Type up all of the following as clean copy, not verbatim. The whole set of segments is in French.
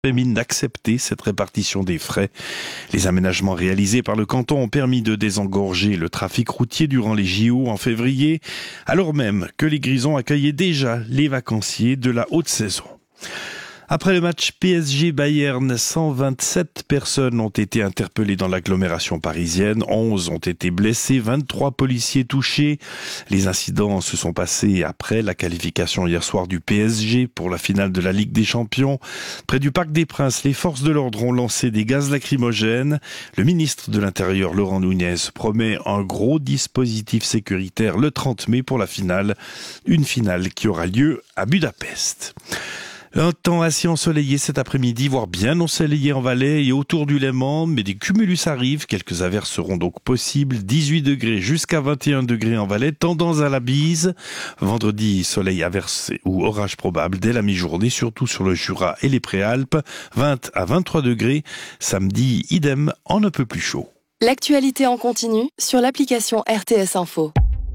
mine d'accepter cette répartition des frais. Les aménagements réalisés par le canton ont permis de désengorger le trafic routier durant les JO en février, alors même que les Grisons accueillaient déjà les vacanciers de la haute saison. Après le match PSG-Bayern, 127 personnes ont été interpellées dans l'agglomération parisienne, 11 ont été blessés, 23 policiers touchés. Les incidents se sont passés après la qualification hier soir du PSG pour la finale de la Ligue des Champions. Près du Parc des Princes, les forces de l'ordre ont lancé des gaz lacrymogènes. Le ministre de l'Intérieur, Laurent Nunez, promet un gros dispositif sécuritaire le 30 mai pour la finale, une finale qui aura lieu à Budapest. Un temps assez ensoleillé cet après-midi, voire bien ensoleillé en Valais et autour du Léman, mais des cumulus arrivent. Quelques averses seront donc possibles. 18 degrés jusqu'à 21 degrés en Valais, tendance à la bise. Vendredi, soleil averse ou orage probable dès la mi-journée, surtout sur le Jura et les Préalpes. 20 à 23 degrés. Samedi, idem, en un peu plus chaud. L'actualité en continu sur l'application RTS Info.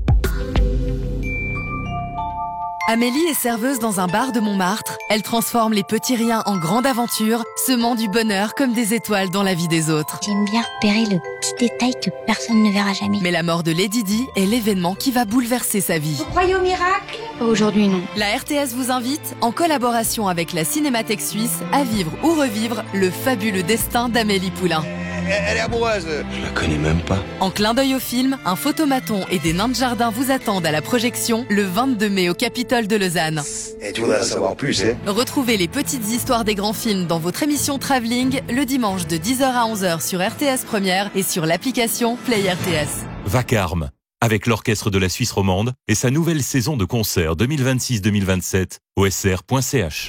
Amélie est serveuse dans un bar de Montmartre. Elle transforme les petits riens en grande aventure, semant du bonheur comme des étoiles dans la vie des autres. J'aime bien repérer le petit détail que personne ne verra jamais. Mais la mort de Lady Di est l'événement qui va bouleverser sa vie. Vous croyez au miracle ? Aujourd'hui, non. La RTS vous invite, en collaboration avec la Cinémathèque suisse, à vivre ou revivre le fabuleux destin d'Amélie Poulain. Elle est amoureuse. Je la connais même pas. En clin d'œil au film, un photomaton et des nains de jardin vous attendent à la projection le 22 mai au Capitole de Lausanne. Et tu voudrais en savoir plus, hein ? Retrouvez les petites histoires des grands films dans votre émission Travelling le dimanche de 10h à 11h sur RTS Première et sur l'application Play RTS. Vacarme, avec l'Orchestre de la Suisse romande et sa nouvelle saison de concerts 2026-2027 au sr.ch.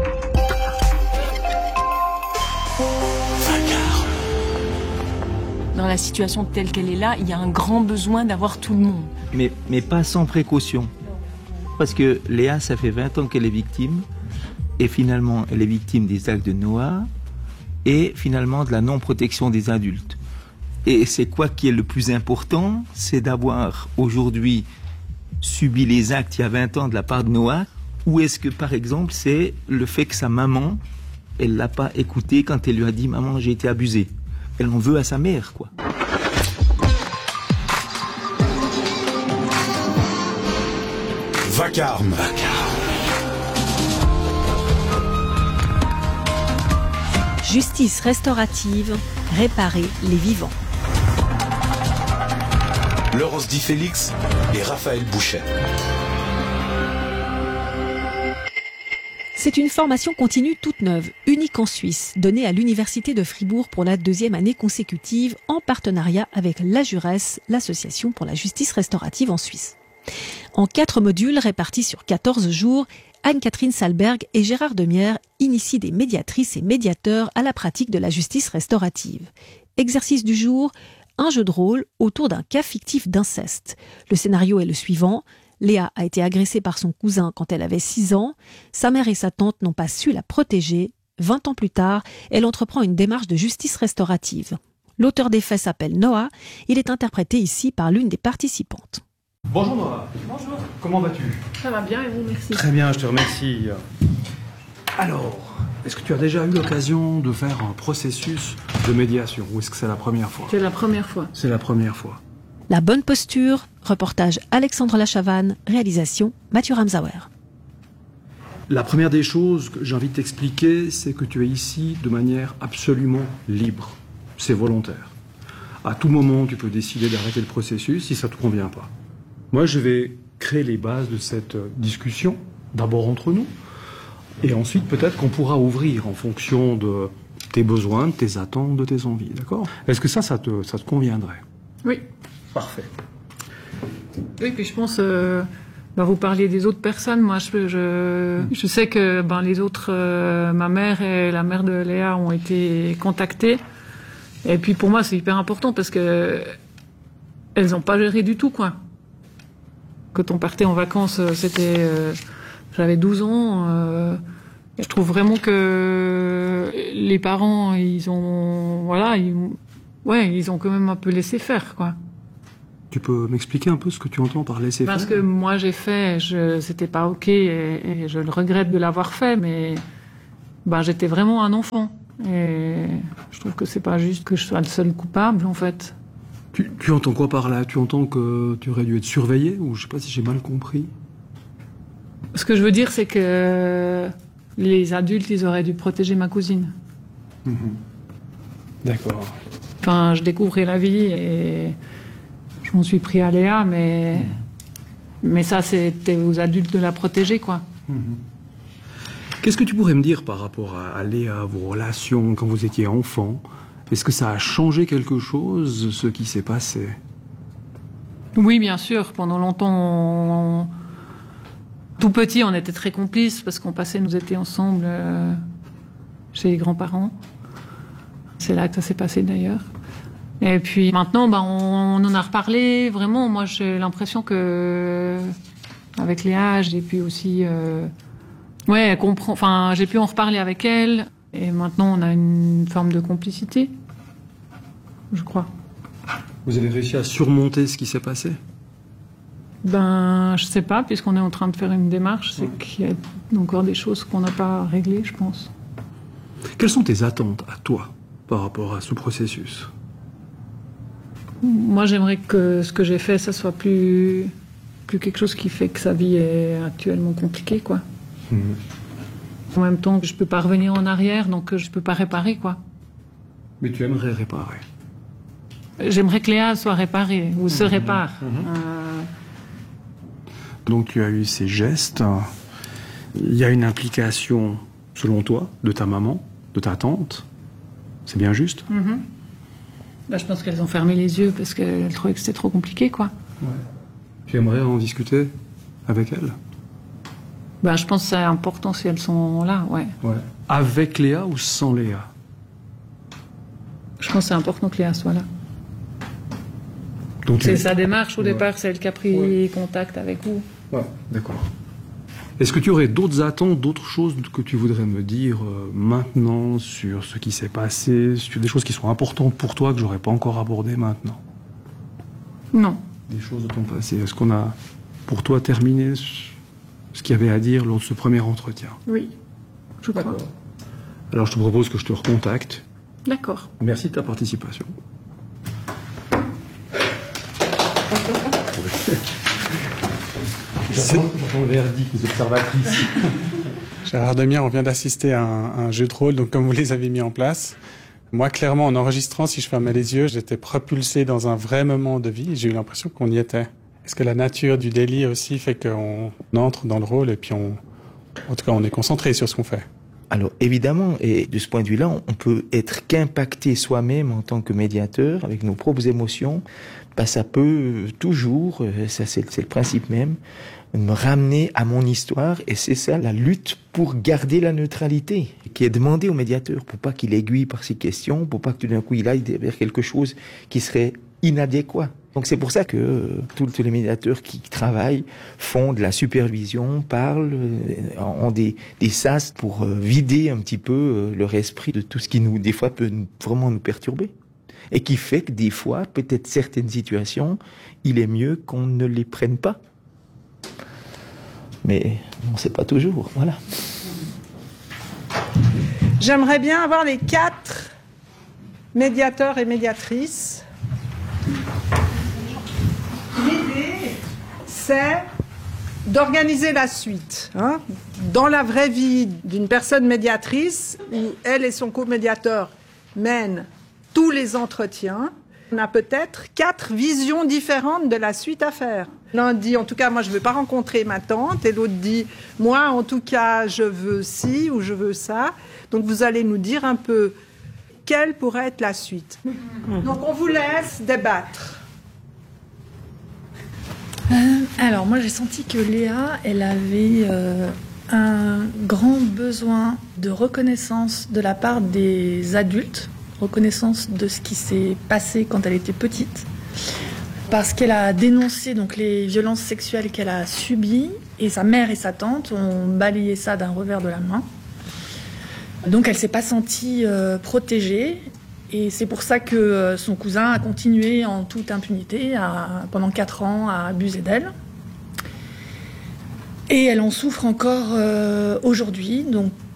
Dans la situation telle qu'elle est là, il y a un grand besoin d'avoir tout le monde. Mais pas sans précaution. Parce que Léa, ça fait 20 ans qu'elle est victime. Et finalement, elle est victime des actes de Noah. Et finalement, de la non-protection des adultes. Et c'est quoi qui est le plus important? C'est d'avoir aujourd'hui subi les actes il y a 20 ans de la part de Noah. Ou est-ce que, par exemple, c'est le fait que sa maman, elle l'a pas écouté quand elle lui a dit « Maman, j'ai été abusée ». Elle en veut à sa mère, quoi. Vacarme. Justice restaurative, réparer les vivants. Laurence Di Félix et Raphaël Bouchet. C'est une formation continue toute neuve, unique en Suisse, donnée à l'Université de Fribourg pour la 2e année consécutive en partenariat avec l'AJURES, l'Association pour la justice restaurative en Suisse. En 4 modules répartis sur 14 jours, Anne-Catherine Salberg et Gérard Demierre initient des médiatrices et médiateurs à la pratique de la justice restaurative. Exercice du jour, un jeu de rôle autour d'un cas fictif d'inceste. Le scénario est le suivant. Léa a été agressée par son cousin quand elle avait 6 ans. Sa mère et sa tante n'ont pas su la protéger. 20 ans plus tard, elle entreprend une démarche de justice restaurative. L'auteur des faits s'appelle Noah. Il est interprété ici par l'une des participantes. Bonjour Noah. Bonjour. Comment vas-tu? Ça va bien et vous, merci. Très bien, je te remercie. Alors, est-ce que tu as déjà eu l'occasion de faire un processus de médiation ou est-ce que c'est la première fois? C'est la première fois. C'est la première fois. La bonne posture, reportage Alexandre Lachavanne, réalisation Mathieu Ramsauer. La première des choses que j'ai envie de t'expliquer, c'est que tu es ici de manière absolument libre. C'est volontaire. À tout moment, tu peux décider d'arrêter le processus si ça ne te convient pas. Moi, je vais créer les bases de cette discussion, d'abord entre nous, et ensuite peut-être qu'on pourra ouvrir en fonction de tes besoins, de tes attentes, de tes envies, d'accord? Est-ce que ça te conviendrait? Oui. Parfait. Oui, puis je pense, vous parliez des autres personnes. Moi, je sais que les autres, ma mère et la mère de Léa ont été contactées. Et puis pour moi, c'est hyper important parce que elles n'ont pas géré du tout, quoi. Quand on partait en vacances, j'avais 12 ans. Je trouve vraiment que les parents, ils ont quand même un peu laissé faire, quoi. Tu peux m'expliquer un peu ce que tu entends par laisser faire? Parce que moi j'ai fait, c'était pas ok et je le regrette de l'avoir fait, mais j'étais vraiment un enfant. Et je trouve que c'est pas juste que je sois le seul coupable, en fait. Tu entends quoi par là? Tu entends que tu aurais dû être surveillé? Ou je sais pas si j'ai mal compris. Ce que je veux dire, c'est que les adultes, ils auraient dû protéger ma cousine. D'accord. Enfin, je découvrais la vie et je m'en suis pris à Léa, mais ça, c'était aux adultes de la protéger, quoi. Qu'est-ce que tu pourrais me dire par rapport à Léa, vos relations quand vous étiez enfant? Est-ce que ça a changé quelque chose, ce qui s'est passé? Oui, bien sûr. Pendant longtemps, tout petit, on était très complices parce qu'on passait nos étés ensemble chez les grands-parents. C'est là que ça s'est passé d'ailleurs. Et puis maintenant, on en a reparlé. Vraiment, moi, j'ai l'impression que avec Léa, j'ai pu aussi, j'ai pu en reparler avec elle. Et maintenant, on a une forme de complicité, je crois. Vous avez réussi à surmonter ce qui s'est passé? Je sais pas, puisqu'on est en train de faire une démarche, c'est qu'il y a encore des choses qu'on n'a pas réglées, je pense. Quelles sont tes attentes à toi par rapport à ce processus? Moi, j'aimerais que ce que j'ai fait, ça soit plus quelque chose qui fait que sa vie est actuellement compliquée, quoi. En même temps, je peux pas revenir en arrière, donc je peux pas réparer, quoi. Mais tu aimerais réparer? J'aimerais que Léa soit réparée, ou se répare. Donc tu as eu ces gestes. Il y a une implication, selon toi, de ta maman, de ta tante. C'est bien juste? Je pense qu'elles ont fermé les yeux parce qu'elles trouvaient que c'était trop compliqué, quoi. Ouais. Tu aimerais en discuter avec elles? Je pense que c'est important si elles sont là, ouais. Avec Léa ou sans Léa? Je pense que c'est important que Léa soit là. Donc c'est sa démarche au départ, c'est elle qui a pris contact avec vous. Ouais, d'accord. Est-ce que tu aurais d'autres attentes, d'autres choses que tu voudrais me dire maintenant sur ce qui s'est passé, sur des choses qui sont importantes pour toi que j'aurais pas encore abordées maintenant? Non. Des choses de ton passé. Est-ce qu'on a, pour toi, terminé ce qu'il y avait à dire lors de ce premier entretien? Oui, je crois. Alors je te propose que je te recontacte. D'accord. Merci de ta participation. J'entends le verdict des observatrices. Gérard Demir, on vient d'assister à un jeu de rôle, donc comme vous les avez mis en place. Moi, clairement, en enregistrant, si je fermais les yeux, j'étais propulsé dans un vrai moment de vie. J'ai eu l'impression qu'on y était. Est-ce que la nature du délit aussi fait qu'on entre dans le rôle et puis en tout cas, on est concentré sur ce qu'on fait? Alors évidemment, et de ce point de vue-là, on peut être qu'impacté soi-même en tant que médiateur avec nos propres émotions. Ça peut toujours, ça c'est le principe même, me ramener à mon histoire, et c'est ça la lutte pour garder la neutralité qui est demandée au médiateur, pour pas qu'il aiguille par ses questions, pour pas que tout d'un coup il aille vers quelque chose qui serait inadéquat. Donc c'est pour ça que tous les médiateurs qui travaillent font de la supervision, parlent, ont des sas pour vider un petit peu leur esprit de tout ce qui des fois peut vraiment nous perturber. Et qui fait que des fois, peut-être certaines situations, il est mieux qu'on ne les prenne pas. Mais on ne sait pas toujours, voilà. J'aimerais bien avoir les 4 médiateurs et médiatrices. L'idée, c'est d'organiser la suite. Dans la vraie vie d'une personne médiatrice, où elle et son co-médiateur mènent tous les entretiens, on a peut-être 4 visions différentes de la suite à faire. L'un dit, en tout cas, moi, je ne veux pas rencontrer ma tante, et l'autre dit, moi, en tout cas, je veux ci ou je veux ça. Donc, vous allez nous dire un peu quelle pourrait être la suite. Donc, on vous laisse débattre. Alors, moi, j'ai senti que Léa, elle avait un grand besoin de reconnaissance de la part des adultes, reconnaissance de ce qui s'est passé quand elle était petite, parce qu'elle a dénoncé donc les violences sexuelles qu'elle a subies, et sa mère et sa tante ont balayé ça d'un revers de la main. Donc elle s'est pas sentie protégée, et c'est pour ça que son cousin a continué en toute impunité pendant 4 ans à abuser d'elle. Et elle en souffre encore aujourd'hui, donc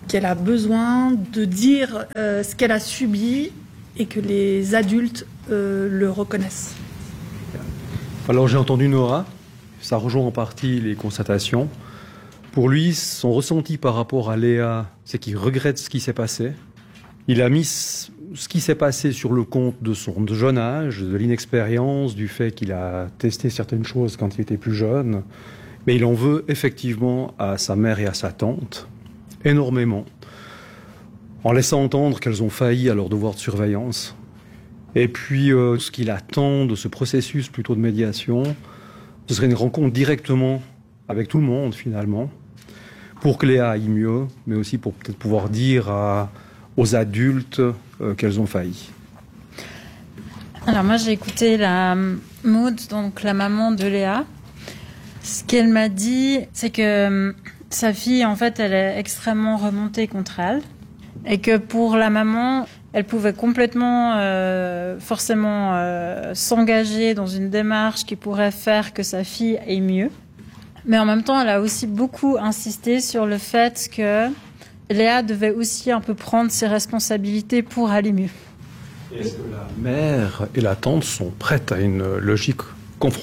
qu'elle a besoin de dire ce qu'elle a subi et que les adultes le reconnaissent. Alors j'ai entendu Nora, ça rejoint en partie les constatations. Pour lui, son ressenti par rapport à Léa, c'est qu'il regrette ce qui s'est passé. Il a mis ce qui s'est passé sur le compte de son jeune âge, de l'inexpérience, du fait qu'il a testé certaines choses quand il était plus jeune. Mais il en veut effectivement à sa mère et à sa tante, énormément, en laissant entendre qu'elles ont failli à leur devoir de surveillance. Et puis, ce qu'il attend de ce processus plutôt de médiation, ce serait une rencontre directement avec tout le monde, finalement, pour que Léa aille mieux, mais aussi pour peut-être pouvoir dire aux adultes qu'elles ont failli. Alors moi, j'ai écouté la Maud, donc la maman de Léa. Ce qu'elle m'a dit, c'est que sa fille, en fait, elle est extrêmement remontée contre elle. Et que pour la maman, elle pouvait complètement, forcément, s'engager dans une démarche qui pourrait faire que sa fille aille mieux. Mais en même temps, elle a aussi beaucoup insisté sur le fait que Léa devait aussi un peu prendre ses responsabilités pour aller mieux. Est-ce que la mère et la tante sont prêtes à une logique confrontative ?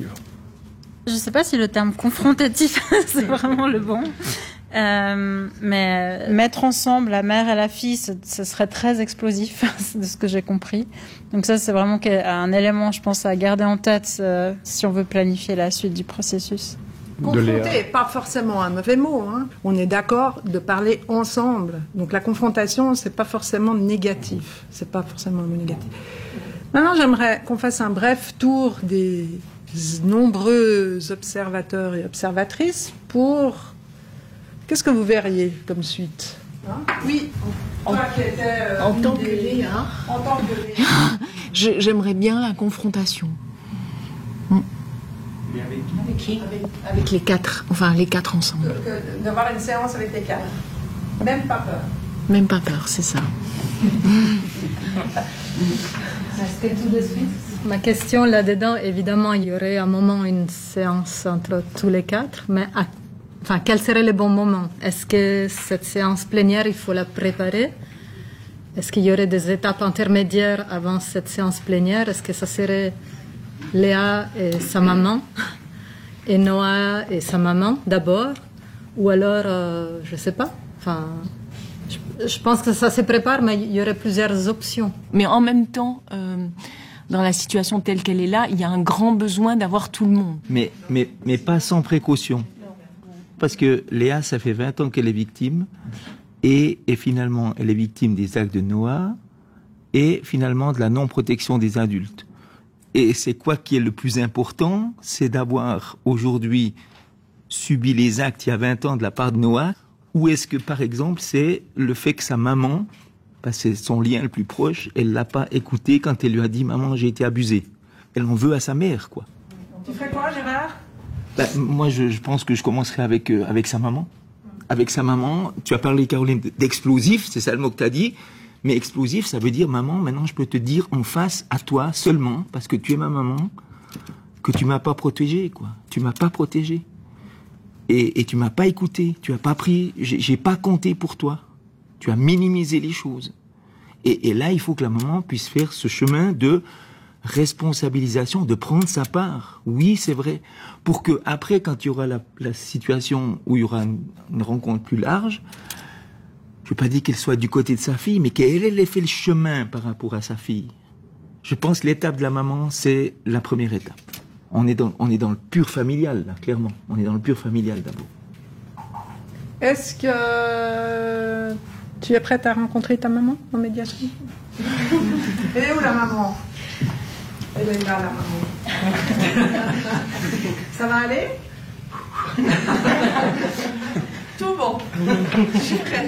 Je ne sais pas si le terme confrontatif, c'est vraiment le bon. Mais mettre ensemble la mère et la fille, ce serait très explosif, de ce que j'ai compris. Donc ça, c'est vraiment un élément, je pense, à garder en tête si on veut planifier la suite du processus. Confronter, pas forcément un mauvais mot. Hein. On est d'accord de parler ensemble. Donc la confrontation, c'est pas forcément négatif. C'est pas forcément un mot négatif. Maintenant, j'aimerais qu'on fasse un bref tour des nombreux observateurs et observatrices pour... Qu'est-ce que vous verriez comme suite ? Oui, toi qui étais en tant que Léa. En tant que Léa. J'aimerais bien la confrontation. Mais avec qui ? Avec les quatre, enfin les quatre ensemble. D'avoir une séance avec les quatre. Même pas peur. Même pas peur, c'est ça. Est-ce que tout de suite, ma question là-dedans, évidemment, il y aurait un moment, une séance entre tous les quatre, mais quel serait le bon moment ? Est-ce que cette séance plénière, il faut la préparer ? Est-ce qu'il y aurait des étapes intermédiaires avant cette séance plénière ? Est-ce que ça serait Léa et sa maman, et Noah et sa maman d'abord ? Ou alors, je ne sais pas. Je pense que ça se prépare, mais il y aurait plusieurs options. Mais en même temps, dans la situation telle qu'elle est là, il y a un grand besoin d'avoir tout le monde. Mais pas sans précaution. Parce que Léa, ça fait 20 ans qu'elle est victime, et finalement, elle est victime des actes de Noah, et finalement de la non-protection des adultes. Et c'est quoi qui est le plus important ? C'est d'avoir aujourd'hui subi les actes il y a 20 ans de la part de Noah, ou est-ce que, par exemple, c'est le fait que sa maman, parce que c'est son lien le plus proche, elle l'a pas écouté quand elle lui a dit « Maman, j'ai été abusée ». Elle en veut à sa mère, quoi. Tu ferais quoi, Gérard ? Moi, je pense que je commencerai avec sa maman. Avec sa maman, tu as parlé, Caroline, d'explosif, c'est ça le mot que tu as dit. Mais explosif, ça veut dire, maman, maintenant je peux te dire en face à toi seulement, parce que tu es ma maman, que tu m'as pas protégée, quoi. Tu m'as pas protégée. Et tu m'as pas écouté, tu as pas pris, j'ai pas compté pour toi. Tu as minimisé les choses. Et là, il faut que la maman puisse faire ce chemin de responsabilisation, de prendre sa part. Oui, c'est vrai. Pour que après, quand il y aura la situation où il y aura une rencontre plus large, je veux pas dire qu'elle soit du côté de sa fille, mais qu'elle ait fait le chemin par rapport à sa fille. Je pense que l'étape de la maman, c'est la première étape. On est dans le pur familial, là, clairement. On est dans le pur familial, d'abord. Est-ce que tu es prête à rencontrer ta maman en médiation ? Elle est où la maman ? Elle est là, la maman. Ça va aller ? Tout bon. Je suis prête.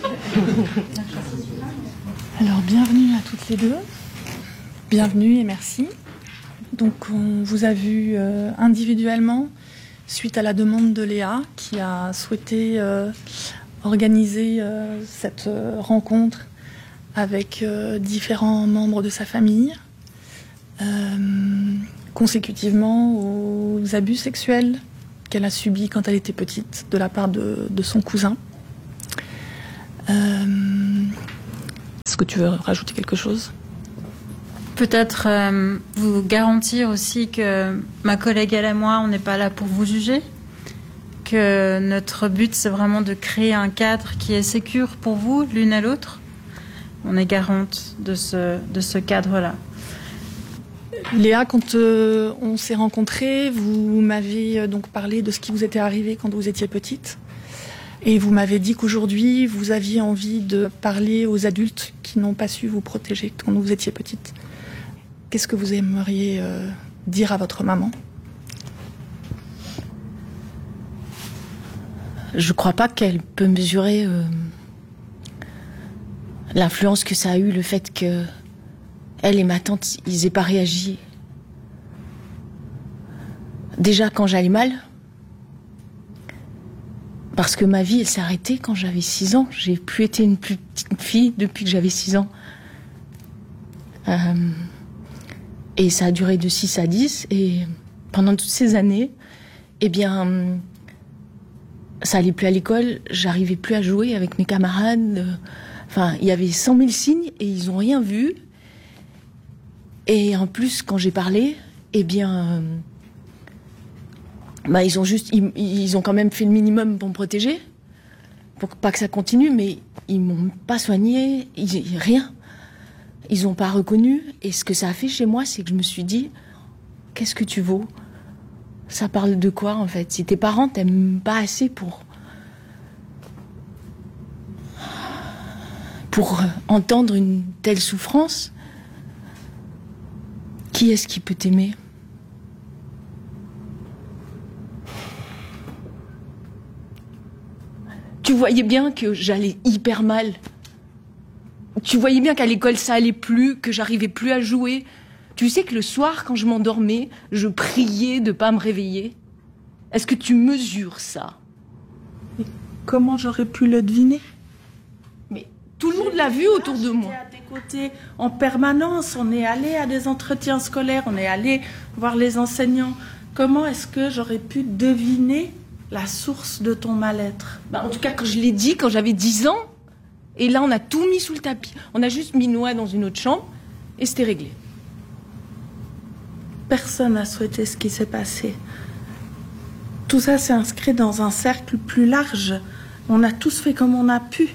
Alors, bienvenue à toutes les deux. Bienvenue et merci. Donc, on vous a vu individuellement suite à la demande de Léa qui a souhaité organiser cette rencontre avec différents membres de sa famille consécutivement aux abus sexuels qu'elle a subis quand elle était petite de la part de son cousin. Est-ce que tu veux rajouter quelque chose ? Peut-être vous garantir aussi que ma collègue et moi, on n'est pas là pour vous juger, que notre but, c'est vraiment de créer un cadre qui est sécure pour vous, l'une à l'autre. On est garante de ce cadre-là. Léa, quand on s'est rencontrés, vous m'avez donc parlé de ce qui vous était arrivé quand vous étiez petite. Et vous m'avez dit qu'aujourd'hui, vous aviez envie de parler aux adultes qui n'ont pas su vous protéger quand vous étiez petite. Qu'est-ce que vous aimeriez dire à votre maman ? Je crois pas qu'elle peut mesurer l'influence que ça a eu, le fait que elle et ma tante, ils aient pas réagi. Déjà quand j'allais mal, parce que ma vie, elle s'est arrêtée quand j'avais 6 ans. J'ai plus été une plus petite fille depuis que j'avais 6 ans. Et ça a duré de 6 à 10. Et pendant toutes ces années, eh bien, ça allait plus à l'école. J'arrivais plus à jouer avec mes camarades. Enfin, il y avait 100 000 signes et ils ont rien vu. Et en plus, quand j'ai parlé, eh bien, ils ont quand même fait le minimum pour me protéger, pour pas que ça continue, mais ils m'ont pas soigné, rien. Ils ont pas reconnu. Et ce que ça a fait chez moi, c'est que je me suis dit, qu'est-ce que tu vaux ? Ça parle de quoi, en fait ? Si tes parents t'aiment pas assez pour entendre une telle souffrance, qui est-ce qui peut t'aimer ? Tu voyais bien que j'allais hyper mal. Tu voyais bien qu'à l'école ça allait plus, que j'arrivais plus à jouer. Tu sais que le soir, quand je m'endormais, je priais de pas me réveiller. Est-ce que tu mesures ça ? Mais comment j'aurais pu le deviner ? Mais tout le monde l'a vu autour de moi. À tes côtés en permanence, on est allé à des entretiens scolaires, on est allé voir les enseignants. Comment est-ce que j'aurais pu deviner la source de ton mal-être ? En tout cas, quand je l'ai dit, quand j'avais 10 ans, et là on a tout mis sous le tapis. On a juste mis Noah dans une autre chambre et c'était réglé. Personne n'a souhaité ce qui s'est passé. Tout ça s'est inscrit dans un cercle plus large. On a tous fait comme on a pu.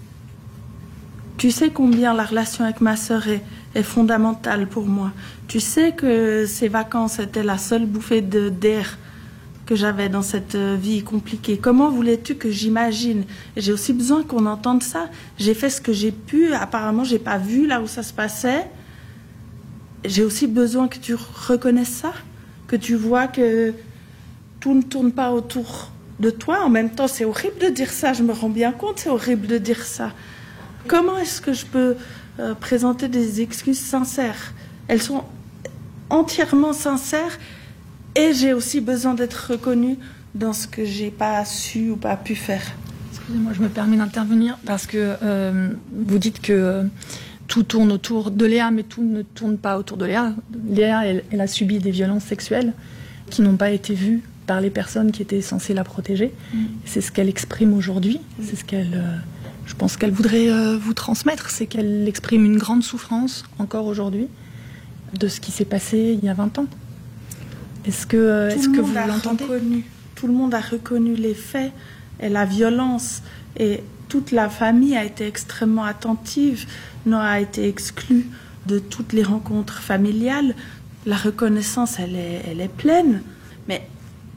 Tu sais combien la relation avec ma sœur est fondamentale pour moi. Tu sais que ces vacances étaient la seule bouffée d'air que j'avais dans cette vie compliquée. Comment voulais-tu que j'imagine ? J'ai aussi besoin qu'on entende ça. J'ai fait ce que j'ai pu. Apparemment, j'ai pas vu là où ça se passait. J'ai aussi besoin que tu reconnaisses ça, que tu vois que tout ne tourne pas autour de toi. En même temps, c'est horrible de dire ça. Je me rends bien compte, c'est horrible de dire ça. Comment est-ce que je peux présenter des excuses sincères ? Elles sont entièrement sincères. Et j'ai aussi besoin d'être reconnue dans ce que j'ai pas su ou pas pu faire. Excusez-moi, je me permets d'intervenir parce que vous dites que tout tourne autour de Léa, mais tout ne tourne pas autour de Léa. Léa, elle a subi des violences sexuelles qui n'ont pas été vues par les personnes qui étaient censées la protéger. C'est ce qu'elle exprime aujourd'hui. C'est ce qu'elle, je pense qu'elle voudrait vous transmettre. C'est qu'elle exprime une grande souffrance, encore aujourd'hui, de ce qui s'est passé il y a 20 ans. Est-ce que vous l'entendez ? Tout le monde a reconnu les faits et la violence. Et toute la famille a été extrêmement attentive. Noah a été exclu de toutes les rencontres familiales. La reconnaissance, elle est pleine. Mais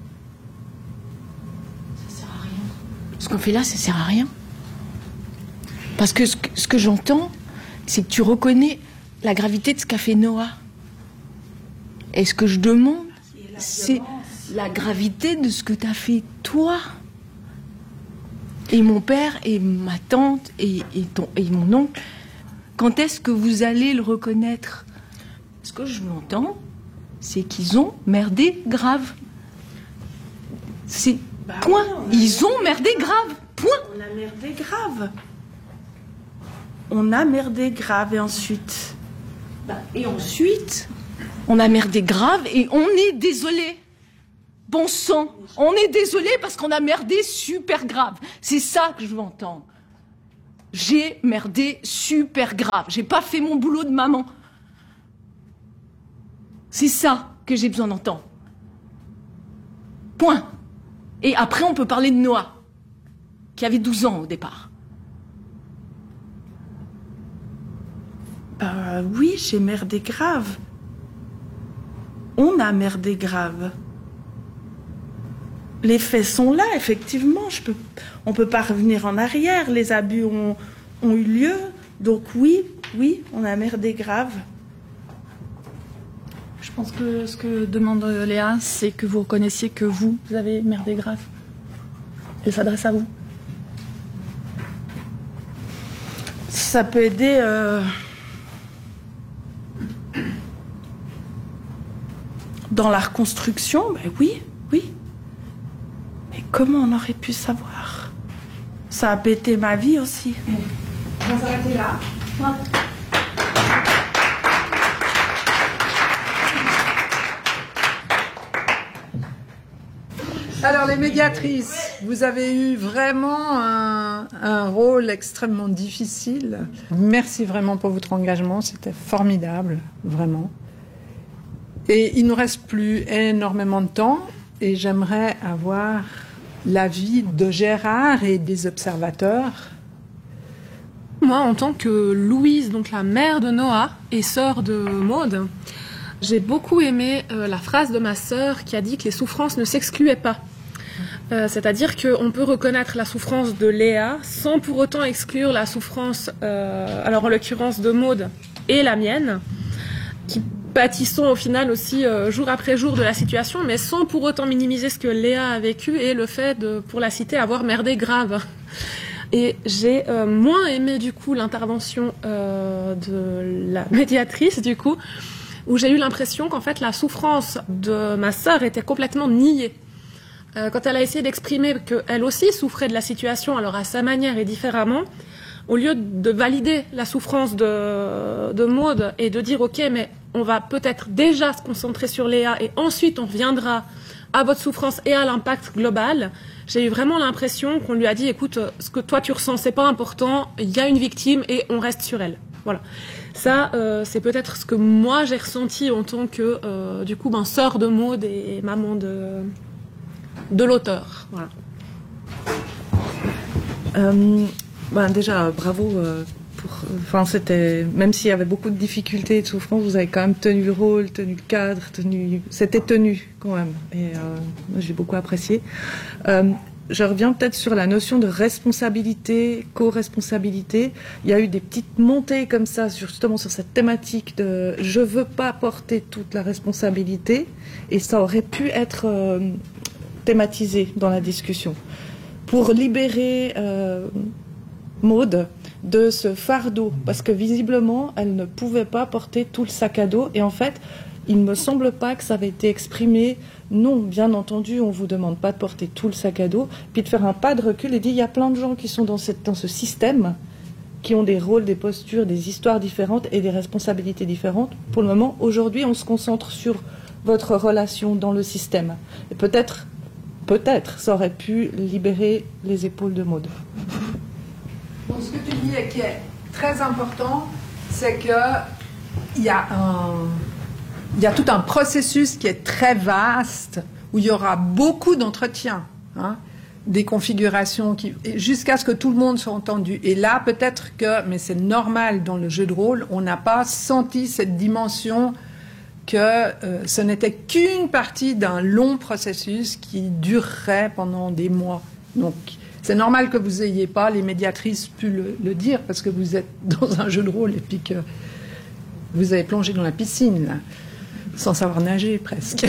ça sert à rien. Ce qu'on fait là, ça sert à rien. Parce que ce que j'entends, c'est que tu reconnais la gravité de ce qu'a fait Noah. Et ce que je demande, c'est la gravité de ce que t'as fait toi. Et mon père, et ma tante, et mon oncle. Quand est-ce que vous allez le reconnaître ? Ce que je m'entends, c'est qu'ils ont merdé grave. C'est point. Ils ont merdé grave. Point. On a merdé grave. On a merdé grave et ensuite... Et ensuite... On a merdé grave et on est désolé. Bon sang, on est désolé parce qu'on a merdé super grave. C'est ça que je veux entendre. J'ai merdé super grave. J'ai pas fait mon boulot de maman. C'est ça que j'ai besoin d'entendre. Point. Et après, on peut parler de Noah, qui avait 12 ans au départ. Oui, j'ai merdé grave. On a merdé grave. Les faits sont là, effectivement. On peut pas revenir en arrière. Les abus ont eu lieu. Donc oui, on a merdé grave. Je pense que ce que demande Léa, c'est que vous reconnaissiez que vous avez merdé grave. Elle s'adresse à vous. Ça peut aider... Dans la reconstruction, oui. Mais comment on aurait pu savoir? Ça a pété ma vie aussi. On va s'arrêter là. Alors les médiatrices, vous avez eu vraiment un rôle extrêmement difficile. Merci vraiment pour votre engagement, c'était formidable, vraiment. Et il ne nous reste plus énormément de temps et j'aimerais avoir l'avis de Gérard et des observateurs. Moi, en tant que Louise, donc la mère de Noah et sœur de Maude, j'ai beaucoup aimé la phrase de ma sœur qui a dit que les souffrances ne s'excluaient pas. C'est-à-dire qu'on peut reconnaître la souffrance de Léa sans pour autant exclure la souffrance, alors en l'occurrence de Maude et la mienne, qui pâtissons au final aussi jour après jour de la situation, mais sans pour autant minimiser ce que Léa a vécu et le fait de, pour la citer, avoir merdé grave. Et j'ai moins aimé du coup l'intervention de la médiatrice du coup, où j'ai eu l'impression qu'en fait la souffrance de ma sœur était complètement niée. Quand elle a essayé d'exprimer qu'elle aussi souffrait de la situation, alors à sa manière et différemment, au lieu de valider la souffrance de Maude et de dire ok, mais on va peut-être déjà se concentrer sur Léa et ensuite on reviendra à votre souffrance et à l'impact global, j'ai eu vraiment l'impression qu'on lui a dit écoute, ce que toi tu ressens c'est pas important, il y a une victime et on reste sur elle. Voilà. Ça, c'est peut-être ce que moi j'ai ressenti en tant que du coup sœur de Maude et maman de l'auteur. Voilà. Déjà, bravo. C'était, même s'il y avait beaucoup de difficultés et de souffrances, vous avez quand même tenu le rôle, tenu le cadre, c'était tenu quand même. Et moi, j'ai beaucoup apprécié. Je reviens peut-être sur la notion de responsabilité, co-responsabilité. Il y a eu des petites montées comme ça, justement sur cette thématique de je veux pas porter toute la responsabilité, et ça aurait pu être thématisé dans la discussion pour libérer Maude de ce fardeau, parce que visiblement elle ne pouvait pas porter tout le sac à dos, et en fait il ne me semble pas que ça avait été exprimé. Non, bien entendu, on vous demande pas de porter tout le sac à dos, puis de faire un pas de recul et dire il y a plein de gens qui sont dans ce système, qui ont des rôles, des postures, des histoires différentes et des responsabilités différentes. Pour le moment, aujourd'hui, on se concentre sur votre relation dans le système. Et peut-être, ça aurait pu libérer les épaules de Maude. Donc, ce que tu dis et qui est très important, c'est qu'il y a tout un processus qui est très vaste, où il y aura beaucoup d'entretiens, des configurations, jusqu'à ce que tout le monde soit entendu. Et là, peut-être que, mais c'est normal dans le jeu de rôle, on n'a pas senti cette dimension que ce n'était qu'une partie d'un long processus qui durerait pendant des mois. Donc, c'est normal que vous n'ayez pas, les médiatrices, pu le dire, parce que vous êtes dans un jeu de rôle et puis que vous avez plongé dans la piscine, là, sans savoir nager, presque.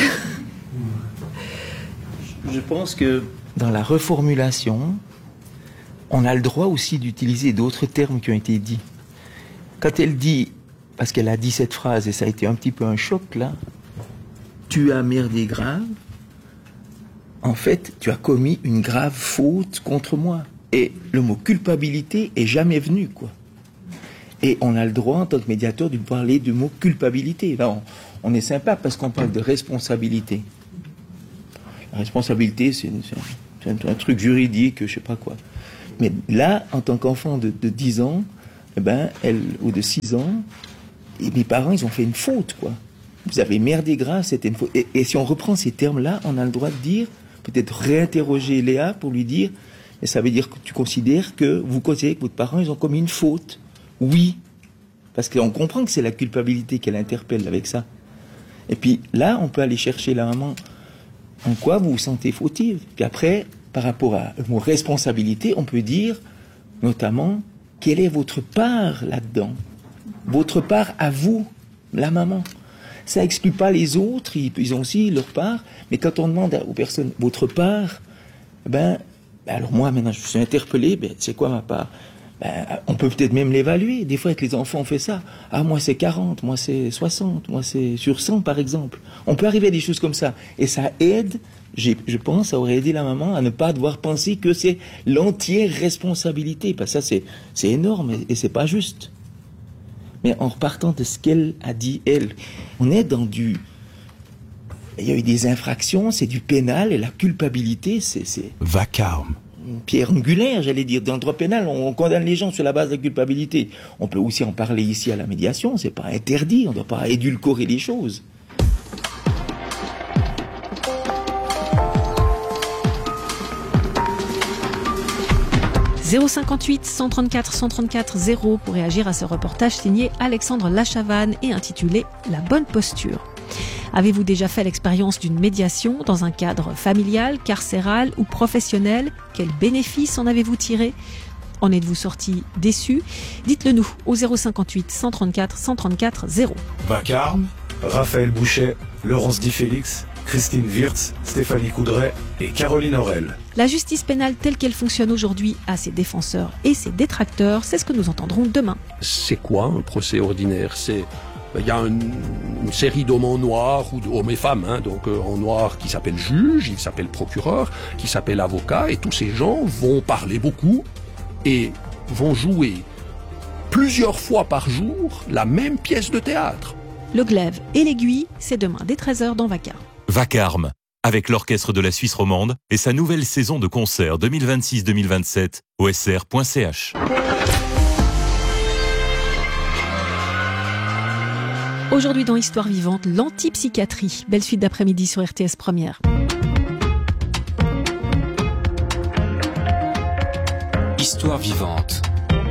Je pense que dans la reformulation, on a le droit aussi d'utiliser d'autres termes qui ont été dits. Quand elle dit, parce qu'elle a dit cette phrase, et ça a été un petit peu un choc, là, tu as merdé grave, en fait, tu as commis une grave faute contre moi. Et le mot culpabilité est jamais venu, quoi. Et on a le droit, en tant que médiateur, de parler du mot culpabilité. Là, on est sympa parce qu'on parle de responsabilité. La responsabilité, c'est un truc juridique, je sais pas quoi. Mais là, en tant qu'enfant de 10 ans, ou de 6 ans, et mes parents, ils ont fait une faute, quoi. Vous avez merdé grave, c'était une faute. Et si on reprend ces termes-là, on a le droit de dire, peut-être réinterroger Léa pour lui dire, et ça veut dire que vous considérez que votre parent, ils ont commis une faute. Oui. Parce qu'on comprend que c'est la culpabilité qu'elle interpelle avec ça. Et puis là, on peut aller chercher la maman, en quoi vous vous sentez fautive. Puis après, par rapport à vos responsabilités, on peut dire, notamment, quelle est votre part là-dedans? Votre part à vous, la maman. Ça exclut pas les autres, ils ont aussi leur part, mais quand on demande aux personnes votre part, alors moi maintenant je suis interpellé, c'est quoi ma part? On peut peut-être même l'évaluer. Des fois avec les enfants on fait ça. Ah moi c'est 40, moi c'est 60, moi c'est sur 100 par exemple. On peut arriver à des choses comme ça. Et ça aide, je pense, ça aurait aidé la maman à ne pas devoir penser que c'est l'entière responsabilité. Parce que ça c'est énorme et c'est pas juste. Mais en repartant de ce qu'elle a dit, elle, on est dans il y a eu des infractions, c'est du pénal, et la culpabilité, c'est... Vacarme. Une pierre angulaire, j'allais dire. Dans le droit pénal, on condamne les gens sur la base de la culpabilité. On peut aussi en parler ici à la médiation, c'est pas interdit, on ne doit pas édulcorer les choses. « 058 134 134 0 pour réagir à ce reportage signé Alexandre Lachavanne et intitulé « La bonne posture ». Avez-vous déjà fait l'expérience d'une médiation dans un cadre familial, carcéral ou professionnel? Quels bénéfices en avez-vous tiré? En êtes-vous sorti déçu? Dites-le nous au 058 134 134 0. Vacarme, Raphaël Bouchet, Laurence Di Félix, Christine Wirtz, Stéphanie Coudray et Caroline Aurel. La justice pénale telle qu'elle fonctionne aujourd'hui a ses défenseurs et ses détracteurs, c'est ce que nous entendrons demain. C'est quoi un procès ordinaire? Il y a une série d'hommes en noir, ou d'hommes et femmes, donc en noir, qui s'appellent juge, ils s'appellent procureur, qui s'appellent avocat, et tous ces gens vont parler beaucoup et vont jouer plusieurs fois par jour la même pièce de théâtre. Le glaive et l'aiguille, c'est demain dès 13h dans Vacarme. Vacarme, avec l'Orchestre de la Suisse romande et sa nouvelle saison de concerts 2026-2027 au sr.ch. Aujourd'hui dans Histoire vivante, l'antipsychiatrie. Belle suite d'après-midi sur RTS Première. Histoire vivante.